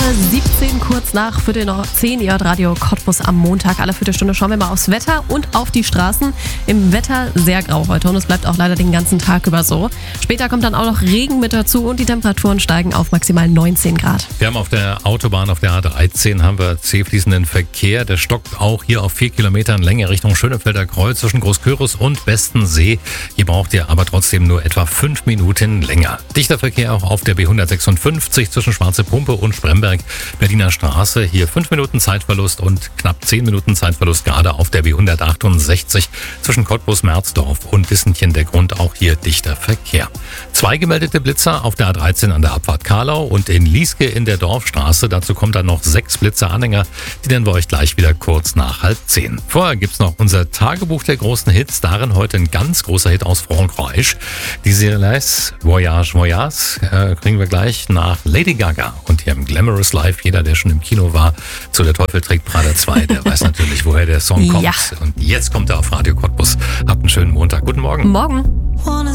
17 kurz nach Viertel nach 10, ihr hört Radio Cottbus am Montag. Alle Viertelstunde schauen wir mal aufs Wetter und auf die Straßen. Im Wetter sehr grau heute und es bleibt auch leider den ganzen Tag über so. Später kommt dann auch noch Regen mit dazu und die Temperaturen steigen auf maximal 19 Grad. Wir haben auf der Autobahn, auf der A13, haben wir zäh fließenden Verkehr. Der stockt auch hier auf 4 Kilometern Länge Richtung Schönefelder Kreuz zwischen Großküritz und Bestensee. Hier braucht ihr aber trotzdem nur etwa 5 Minuten länger. Dichter Verkehr auch auf der B156 zwischen Schwarze Pumpe und Spremberg, Berliner Straße. Hier 5 Minuten Zeitverlust und knapp 10 Minuten Zeitverlust gerade auf der B168 zwischen Cottbus, Merzdorf und Wissenchen. Der Grund auch hier dichter Verkehr. 2 gemeldete Blitzer auf der A13 an der Abfahrt Karlau und in Lieske in der Dorfstraße. Dazu kommt dann noch 6 Blitzeranhänger. Die nennen wir euch gleich wieder kurz nach 9:30. Vorher gibt's noch unser Tagebuch der großen Hits. Darin heute ein ganz großer Hit aus Frankreich. Die Series Voyage Voyage kriegen wir gleich nach Lady Gaga. Und hier im Glamorous Life, jeder, der schon im Kino war, zu Der Teufel trägt Prada 2, der weiß natürlich, woher der Song kommt. Ja. Und jetzt kommt er auf Radio Cottbus. Habt einen schönen Montag. Guten Morgen. Morgen.